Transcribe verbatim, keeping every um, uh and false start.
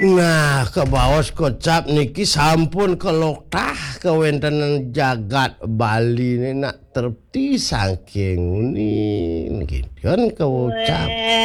Nah kebaos kocap niki sampun keloktah kewontenan jagat Bali ini nak terti saking unik kan keucap.